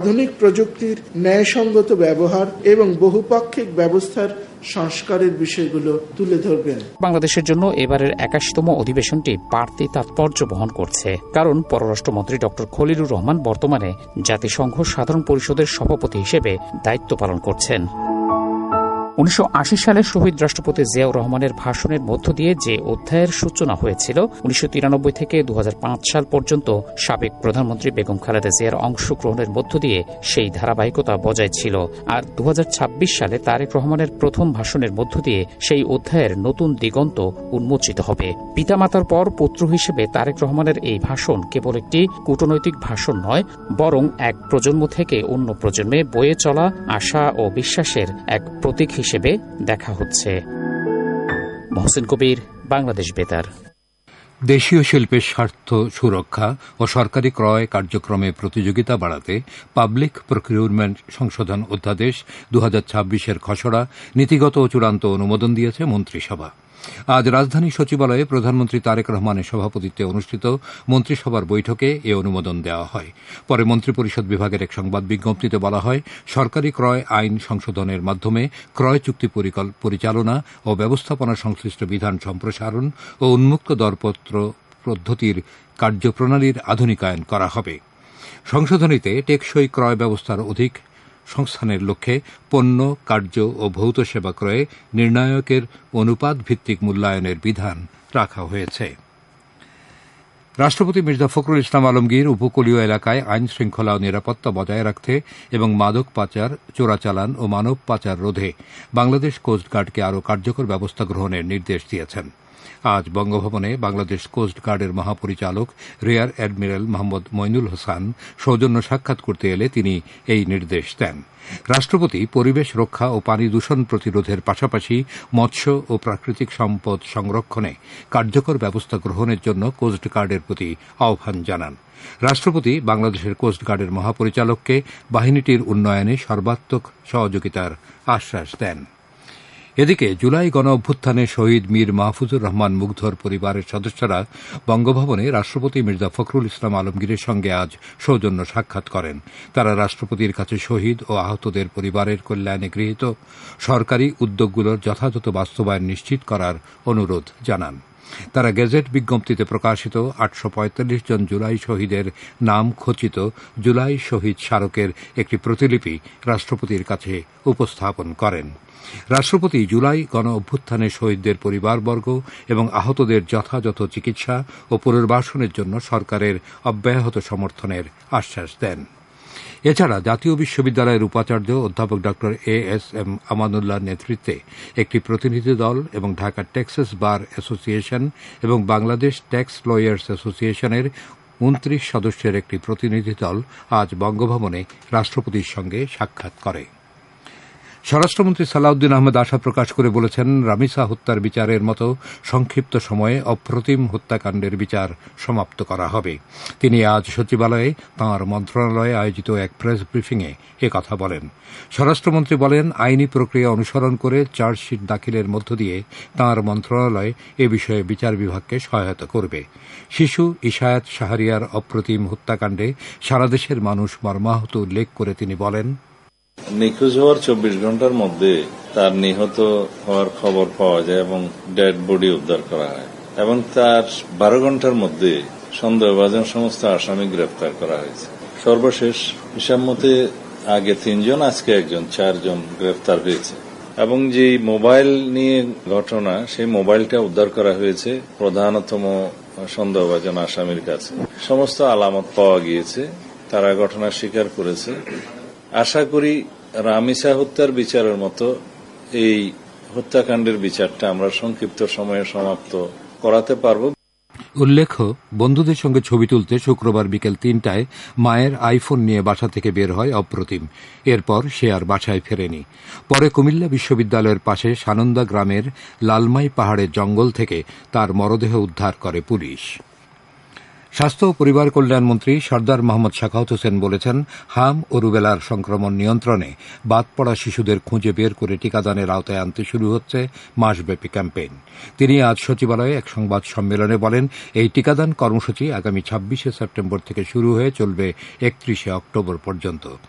আধুনিক প্রযুক্তির ন্যায়সঙ্গত ব্যবহার এবং বহুপাক্ষিক ব্যবস্থার সংস্কারের বিষয়গুলো তুলে ধরবেন। বাংলাদেশের জন্য এবারের ৮১তম অধিবেশনটি বাড়তি তাৎপর্য বহন করছে, কারণ পররাষ্ট্রমন্ত্রী ডক্টর খলিলুর রহমান বর্তমানে জাতিসংঘ সাধারণ পরিষদের সভাপতি হিসেবে দায়িত্ব পালন করছেন। ১৯৮০ সালে শহীদ রাষ্ট্রপতি জিয়াউর রহমানের ভাষণের মধ্য দিয়ে যে অধ্যায়ের সূচনা হয়েছিল, ১৯৯৩ থেকে ২০০৫ সাল পর্যন্ত সাবেক প্রধানমন্ত্রী বেগম খালেদা জিয়ার অংশগ্রহণের মধ্য দিয়ে সেই ধারাবাহিকতা বজায় ছিল। আর ২০২৬ সালে তারেক রহমানের প্রথম ভাষণের মধ্য দিয়ে সেই অধ্যায়ের নতুন দিগন্ত উন্মোচিত হবে। পিতামাতার পর পুত্র হিসেবে তারেক রহমানের এই ভাষণ কেবল একটি কূটনৈতিক ভাষণ নয়, বরং এক প্রজন্ম থেকে অন্য প্রজন্মে বয়ে চলা আশা ও বিশ্বাসের এক প্রতীক হিসেবে দেখা হচ্ছে। মহসিন কবির, বাংলাদেশ বেতার। দেশীয় শিল্পের স্বার্থ সুরক্ষা ও সরকারি ক্রয় কার্যক্রমে প্রতিযোগিতা বাড়াতে পাবলিক প্রকিউরমেন্ট সংশোধন অধ্যাদেশ ২০২৬-এর খসড়া নীতিগত ও চূড়ান্ত অনুমোদন দিয়েছে মন্ত্রিসভা। আজ রাজধানী সচিবালয়ে প্রধানমন্ত্রী তারেক রহমানের সভাপতিত্বে অনুষ্ঠিত মন্ত্রিসভার বৈঠকে এ অনুমোদন দেওয়া হয়। পরে মন্ত্রিপরিষদ বিভাগের এক সংবাদ বিজ্ঞপ্তিতে বলা হয়, সরকারি ক্রয় আইন সংশোধনের মাধ্যমে ক্রয় চুক্তি পরিচালনা ও ব্যবস্থাপনা সংশ্লিষ্ট বিধান সম্প্রসারণ ও উন্মুক্ত দরপত্র পদ্ধতির কার্যপ্রণালীর আধুনিকায়ন করা হবে। সংশোধনীতে টেকসই ক্রয় ব্যবস্থার অধিক সংস্থানের লক্ষ্যে পণ্য, কার্য ও ভৌত সেবা ক্রয়ে নির্ণায়কের অনুপাত ভিত্তিক মূল্যায়নের বিধান রাখা হয়েছে। রাষ্ট্রপতি মির্জা ফখরুল ইসলাম আলমগীর উপকূলীয় এলাকায় আইন শৃঙ্খলা ও নিরাপত্তা বজায় রাখতে এবং মাদক পাচার, চোরাচালান ও মানব পাচার রোধে বাংলাদেশ কোস্টগার্ডকে আরও কার্যকর ব্যবস্থা গ্রহণের নির্দেশ দিয়েছেন। আজ বঙ্গভবনে বাংলাদেশ কোস্টগার্ডের মহাপরিচালক রিয়ার অ্যাডমিরাল মোহাম্মদ মইনুল হোসেন সৌজন্য সাক্ষাৎ করতে এলে তিনি এই নির্দেশ দেন। রাষ্ট্রপতি পরিবেশ রক্ষা ও পানি দূষণ প্রতিরোধের পাশাপাশি মৎস্য ও প্রাকৃতিক সম্পদ সংরক্ষণে কার্যকর ব্যবস্থা গ্রহণের জন্য কোস্টগার্ডের প্রতি আহ্বান জানান। রাষ্ট্রপতি বাংলাদেশের কোস্টগার্ডের মহাপরিচালককে বাহিনীটির উন্নয়নে সর্বাত্মক সহযোগিতার আশ্বাস দেন। এদিকে জুলাই গণ অভ্যুত্থানে শহীদ মীর মাহফুজুর রহমান মুগ্ধর পরিবারের সদস্যরা বঙ্গভবনে রাষ্ট্রপতি মির্জা ফখরুল ইসলাম আলমগীরের সঙ্গে আজ সৌজন্য সাক্ষাৎ করেন। তারা রাষ্ট্রপতির কাছে শহীদ ও আহতদের পরিবারের কল্যাণে গৃহীত সরকারি উদ্যোগগুলোর যথাযথ বাস্তবায়ন নিশ্চিত করার অনুরোধ জানান। তারা গেজেট বিজ্ঞপ্তিতে প্রকাশিত ৮৪৫ জন জুলাই শহীদের নাম খচিত জুলাই শহীদ স্মারকের একটি প্রতিলিপি রাষ্ট্রপতির কাছে উপস্থাপন করেন। রাষ্ট্রপতি জুলাই গণ অভ্যুত্থানে শহীদদের পরিবারবর্গ এবং আহতদের যথাযথ চিকিৎসা ও পুনর্বাসনের জন্য সরকারের অব্যাহত সমর্থনের আশ্বাস দেন। এছাড়া জাতীয় বিশ্ববিদ্যালয়ের উপাচার্য অধ্যাপক ড এএসএম আমানুল্লাহর নেতৃত্বে একটি প্রতিনিধি দল এবং ঢাকা টেক্সাস বার অ্যাসোসিয়েশন এবং বাংলাদেশ ট্যাক্স লয়ার্স অ্যাসোসিয়েশনের ২৯ সদস্যের একটি প্রতিনিধি দল আজ বঙ্গভবনে রাষ্ট্রপতির সঙ্গে সাক্ষাৎ করে। স্বরাষ্ট্রমন্ত্রী সালাউদ্দিন আহমেদ আশা প্রকাশ করে বলেছেন, রামিসা হত্যার বিচারের মতো সংক্ষিপ্ত সময়ে অপ্রতিম হত্যাকাণ্ডের বিচার সমাপ্ত করা হবে। তিনি আজ সচিবালয়ে তাঁর মন্ত্রণালয়ে আয়োজিত এক প্রেস ব্রিফিংয়ে একথা বলেন। স্বরাষ্ট্রমন্ত্রী বলেন, আইনি প্রক্রিয়া অনুসরণ করে চার্জশিট দাখিলের মধ্য দিয়ে তাঁর মন্ত্রণালয় এ বিষয়ে বিচার বিভাগকে সহায়তা করবে। শিশু ইশায়াত শাহরিয়ার অপ্রতিম হত্যাকাণ্ডে সারা দেশের মানুষ মর্মাহত উল্লেখ করে তিনি বলেন, নিখোঁজ হওয়ার ২৪ ঘন্টার মধ্যে তার নিহত হওয়ার খবর পাওয়া যায় এবং ডেড বডি উদ্ধার করা হয় এবং তার ১২ ঘন্টার মধ্যে সন্দেহভাজন সমস্ত আসামি গ্রেফতার করা হয়েছে। সর্বশেষ হিসাব মতে আগে ৩ জন, আজকে একজন, ৪ জন গ্রেফতার হয়েছে এবং যে মোবাইল নিয়ে ঘটনা, সেই মোবাইলটা উদ্ধার করা হয়েছে প্রধানতম সন্দেহভাজন আসামির কাছে। সমস্ত আলামত পাওয়া গিয়েছে, তারা ঘটনা স্বীকার করেছে। আশা করি রামিসা হত্যার বিচারের মতো এই হত্যাকাণ্ডের বিচারটা আমরা সংক্ষিপ্ত সময়ে সমাপ্ত করাতে পারব। উল্লেখ্য, বন্ধুদের সঙ্গে ছবি তুলতে শুক্রবার বিকেল ৩টায় মায়ের আইফোন নিয়ে বাসা থেকে বের হয় অপ্রতিম। এরপর সে আর বাসায় ফেরেনি। পরে কুমিল্লা বিশ্ববিদ্যালয়ের পাশে সানন্দা গ্রামের লালমাই পাহাড়ের জঙ্গল থেকে তার মরদেহ উদ্ধার করে পুলিশ। স্বাস্থ্য ও পরিবার কল্যাণ মন্ত্রী সরদার মোহাম্মদ সাখাওয়াত হোসেন বলেছেন, হাম ও রুবেলার সংক্রমণ নিয়ন্ত্রণে বাদ পড়া শিশুদের খুঁজে বের করে টিকাদানের আওতায় আনতে শুরু হচ্ছে মাসব্যাপী ক্যাম্পেইন। তিনি আজ সচিবালয়ে এক সংবাদ সম্মেলনে বলেন, এই টিকাদান কর্মসূচি আগামী ২৬শে সেপ্টেম্বর থেকে শুরু হয়ে চলবে ৩১শে অক্টোবর পর্যন্ত।